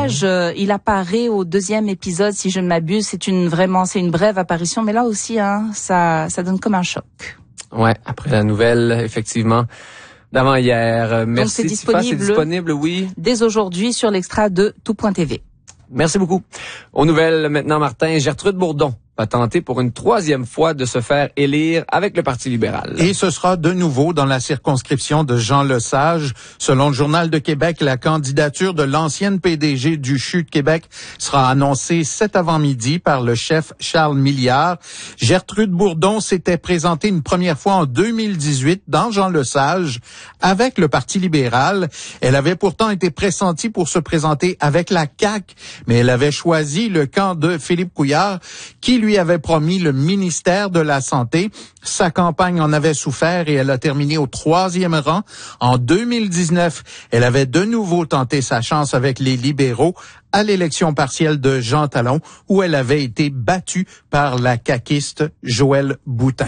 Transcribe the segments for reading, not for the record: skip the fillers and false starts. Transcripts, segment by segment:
Lesage, il apparaît au 2e épisode, si je ne m'abuse. C'est une brève apparition, mais là aussi, ça donne comme un choc. Ouais, après la nouvelle, effectivement, d'avant-hier. Merci. Donc c'est disponible, oui. Dès aujourd'hui sur l'extra de tout.tv. Merci beaucoup. Aux nouvelles maintenant, Martin. Gertrude Bourdon va tenter pour une 3e fois de se faire élire avec le Parti libéral. Et ce sera de nouveau dans la circonscription de Jean Lesage. Selon le Journal de Québec, la candidature de l'ancienne PDG du CHU de Québec sera annoncée cet avant-midi par le chef Charles Milliard. Gertrude Bourdon s'était présentée une première fois en 2018 dans Jean Lesage avec le Parti libéral. Elle avait pourtant été pressentie pour se présenter avec la CAQ, mais elle avait choisi le camp de Philippe Couillard qui lui avait promis le ministère de la Santé. Sa campagne en avait souffert et elle a terminé au 3e rang. En 2019, elle avait de nouveau tenté sa chance avec les libéraux à l'élection partielle de Jean Talon, où elle avait été battue par la caquiste Joëlle Boutin.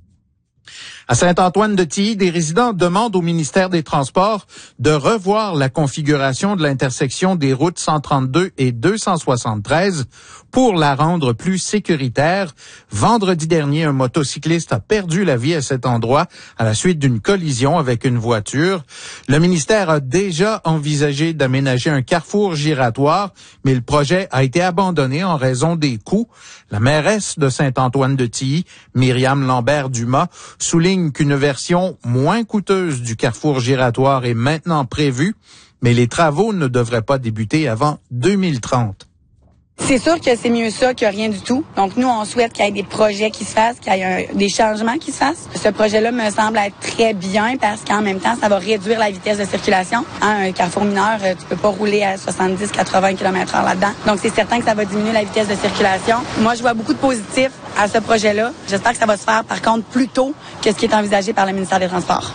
À Saint-Antoine-de-Tilly, des résidents demandent au ministère des Transports de revoir la configuration de l'intersection des routes 132 et 273 pour la rendre plus sécuritaire. Vendredi dernier, un motocycliste a perdu la vie à cet endroit à la suite d'une collision avec une voiture. Le ministère a déjà envisagé d'aménager un carrefour giratoire, mais le projet a été abandonné en raison des coûts. La mairesse de Saint-Antoine-de-Tilly, Myriam Lambert-Dumas, souligne qu'une version moins coûteuse du carrefour giratoire est maintenant prévue, mais les travaux ne devraient pas débuter avant 2030. C'est sûr que c'est mieux ça que rien du tout. Donc, nous, on souhaite qu'il y ait des projets qui se fassent, qu'il y ait des changements qui se fassent. Ce projet-là me semble être très bien parce qu'en même temps, ça va réduire la vitesse de circulation. Un carrefour mineur, tu peux pas rouler à 70-80 km/h là-dedans. Donc, c'est certain que ça va diminuer la vitesse de circulation. Moi, je vois beaucoup de positifs à ce projet-là. J'espère que ça va se faire, par contre, plus tôt que ce qui est envisagé par le ministère des Transports.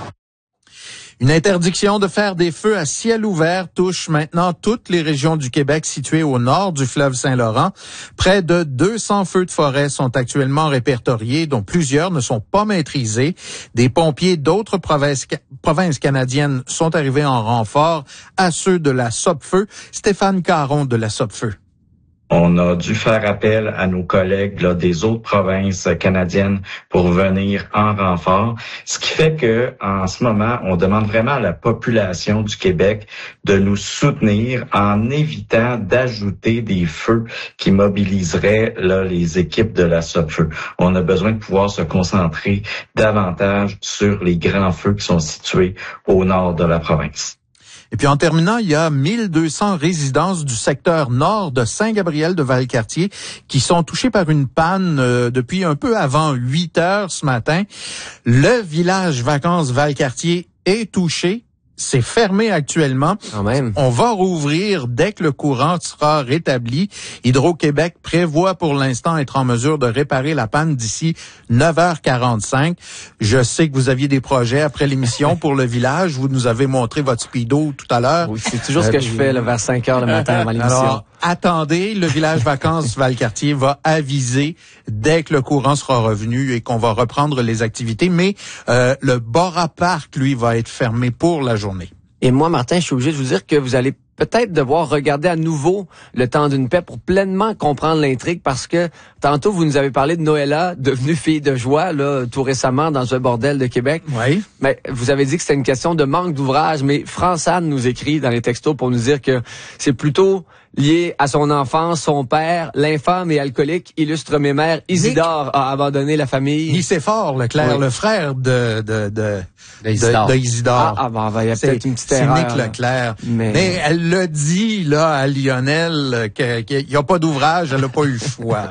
Une interdiction de faire des feux à ciel ouvert touche maintenant toutes les régions du Québec situées au nord du fleuve Saint-Laurent. Près de 200 feux de forêt sont actuellement répertoriés, dont plusieurs ne sont pas maîtrisés. Des pompiers d'autres provinces canadiennes sont arrivés en renfort à ceux de la Sopfeu. Stéphane Caron de la Sopfeu. On a dû faire appel à nos collègues des autres provinces canadiennes pour venir en renfort, ce qui fait que en ce moment, on demande vraiment à la population du Québec de nous soutenir en évitant d'ajouter des feux qui mobiliseraient les équipes de la Sopfeu. On a besoin de pouvoir se concentrer davantage sur les grands feux qui sont situés au nord de la province. Et puis en terminant, il y a 1200 résidences du secteur nord de Saint-Gabriel-de-Valcartier qui sont touchées par une panne depuis un peu avant 8 heures ce matin. Le village Vacances Valcartier est touché. C'est fermé actuellement. Quand même. On va rouvrir dès que le courant sera rétabli. Hydro-Québec prévoit pour l'instant être en mesure de réparer la panne d'ici 9h45. Je sais que vous aviez des projets après l'émission pour le village. Vous nous avez montré votre speedo tout à l'heure. Oui, c'est toujours ce que je fais vers 5h le matin avant l'émission. Alors, attendez, le village Vacances Valcartier va aviser dès que le courant sera revenu et qu'on va reprendre les activités. Mais le Bora Park, lui, va être fermé pour la journée. Et moi, Martin, je suis obligé de vous dire que vous allez peut-être devoir regarder à nouveau Le Temps d'une paix pour pleinement comprendre l'intrigue, parce que tantôt, vous nous avez parlé de Noëlla, devenue fille de joie, tout récemment, dans un bordel de Québec. Oui. Mais vous avez dit que c'était une question de manque d'ouvrage, mais France-Anne nous écrit dans les textos pour nous dire que c'est plutôt lié à son enfance, son père, l'infâme et alcoolique, illustre mémère, Isidore a abandonné la famille. Nicéphore Leclerc, oui. Le frère de Isidore. Il y a peut-être une petite erreur. C'est Nick Leclerc. Mais elle l'a dit, là, à Lionel, qu'il n'y a pas d'ouvrage, elle n'a pas eu le choix,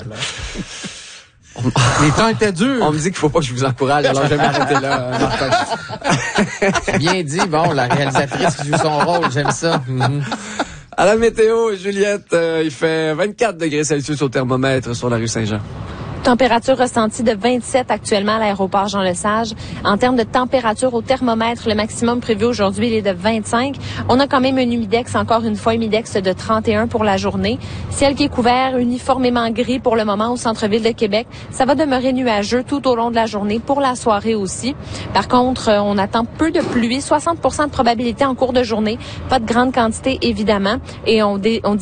là. Les temps étaient durs. On me dit qu'il faut pas que je vous encourage, alors je vais m'arrêter là, Martin. Bien dit, bon, la réalisatrice qui joue son rôle, j'aime ça. Mm-hmm. À la météo, Juliette, il fait 24 degrés Celsius au thermomètre sur la rue Saint-Jean. Température ressentie de 27 actuellement à l'aéroport Jean-Lesage. En termes de température au thermomètre, le maximum prévu aujourd'hui, il est de 25. On a quand même un humidex, encore une fois, humidex de 31 pour la journée. Ciel qui est couvert, uniformément gris pour le moment au centre-ville de Québec. Ça va demeurer nuageux tout au long de la journée, pour la soirée aussi. Par contre, on attend peu de pluie, 60% de probabilité en cours de journée. Pas de grande quantité, évidemment. Et on dit